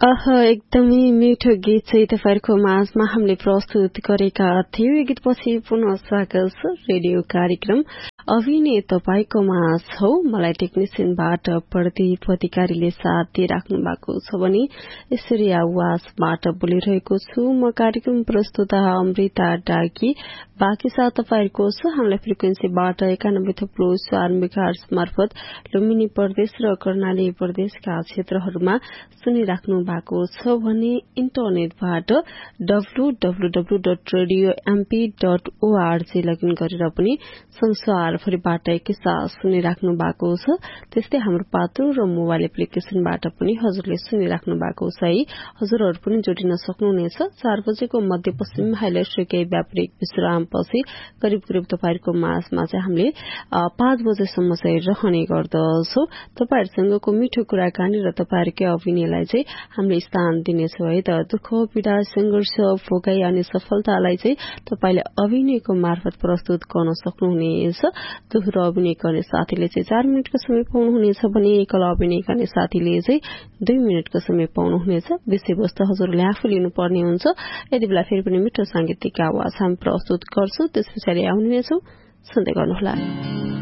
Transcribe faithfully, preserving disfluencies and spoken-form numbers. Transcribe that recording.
अह एकदमै मिठो गीत चाहिँ तपाईहरुको माझमा हामीले प्रस्तुत गरेका थियौं। यो गीतपछि पुनः स्वागत छ रेडियो कार्यक्रम अभिनय तपाईको माझ हो। मलाई टेक्निसियनबाट प्रदीप अधिकारीले साथ दिइराख्नु भएको छ भने यसरी आवाजबाट बोलिरहेको छु म कार्यक्रम प्रस्तुता अमृता डाकी। बाँकी साथ तपाईहरुको छ हामीलाई फ्रिक्वेन्सीबाट एकानब्बे थप्लो चार मेगाहर्ज मार्फत लुम्बिनी प्रदेश र कर्णाली प्रदेशका क्षेत्रहरूमा सुनिराख्नु भएको छ भने इन्टरनेटबाट W W W dot radio MP dot ORG login गरेर पनि संसारभरिबाट एकैसाथ सुनिराख्नु भएको छ। त्यस्तै हाम्रो पात्रो र मोबाइल एप्लिकेशनबाट पनि हजुरले सुनिराख्नु भएको छ है। हजुरहरू पनि जोडिन सक्नुहुनेछ। चार बजेको मध्यपश्चिम हाइलाइट केही व्यापारिक विश्रामपछि करिब करिब तपाईहरुको माझमा चाहिँ हामीले पाँच बजेसम्म चाहिँ रहने गर्दछौं। तपाईहरुसँगको मिठो कुराकानी र तपाईहरुकै अभिनयलाई चाहिँ हामीले स्थान दिनेछौं है त। दुःख पीडा संघर्ष भोगाई अनि सफलतालाई चाहिँ तपाईले अभिनयको मार्फत प्रस्तुत गर्न सक्नुहुनेछ। दोहोरो अभिनय गर्ने साथीले चाहिँ चार मिनटको समय पाउनुहुनेछ भने एकल अभिनय गर्ने साथीले चाहिँ दुई मिनटको समय पाउनुहुनेछ। विषयवस्तु हजुरले आफू लिनुपर्ने हुन्छ। यति बेला फेरि पनि मिठो सांगीतिक आवाज हामी प्रस्तुत गर्छौं। त्यस पछाडि आउनेछौं। सुन्दै गर्नुहोला।